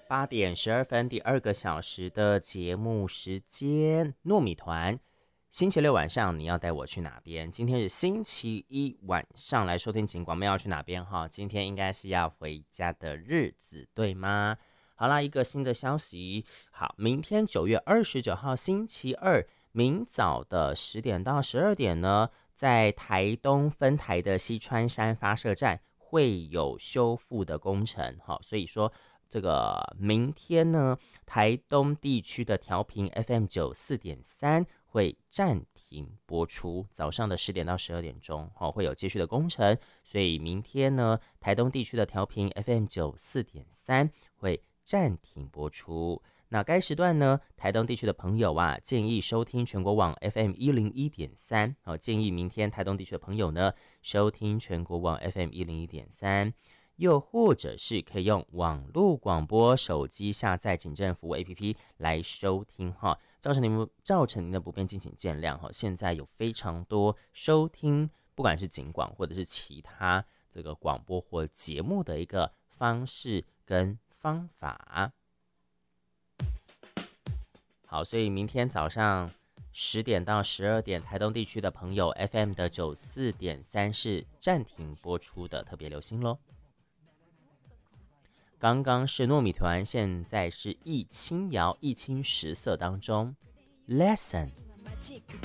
8点12分，第2个小时的节目时间，糯米团。星期六晚上你要带我去哪边？今天是星期一晚上来收听警广，我们要去哪边哈？今天应该是要回家的日子，对吗？好啦，一个新的消息。好，明天9月29号星期二，明早的10点到12点呢，在台东分台的西川山发射站会有修复的工程。好，所以说这个明天呢，台东地区的调频 FM94.3 会暂停播出，早上的10点到12点钟，会有接续的工程，所以明天呢，台东地区的调频 FM94.3 会暂停播出。那该时段呢，台东地区的朋友啊，建议收听全国网 FM101.3，建议明天台东地区的朋友呢，收听全国网 FM101.3。又或者是可以用网络广播手机下载警政服务 APP 来收听哈，造成您的不便，敬请见谅哈。现在有非常多收听，不管是警广或者是其他这个广播或节目的一个方式跟方法。好，所以明天早上10点到12点，台东地区的朋友 FM 的94.3是暂停播出的，特别留心咯。刚刚是糯米团，现在是易轻摇，易轻食色当中 Lesson